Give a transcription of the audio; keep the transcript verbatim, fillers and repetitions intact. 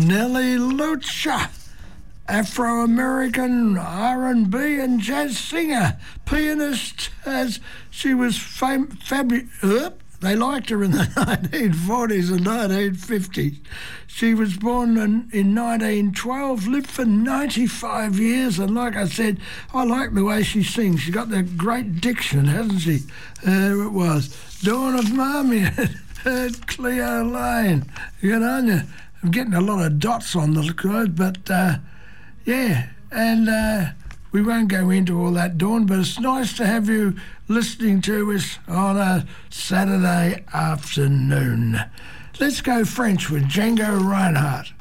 Nellie Lucha, Afro-American R and B and jazz singer, pianist, as she was fam- fabulous. They liked her in the nineteen forties and nineteen fifties. She was born in, in nineteen twelve, lived for ninety-five years, and like I said, I like the way she sings. She's got that great diction, hasn't she? There it was. Dawn of Marmion, heard Cleo Lane. Good on you. I'm getting a lot of dots on the code, but uh, yeah, and uh, we won't go into all that, Dawn, but it's nice to have you listening to us on a Saturday afternoon. Let's go French with Django Reinhardt.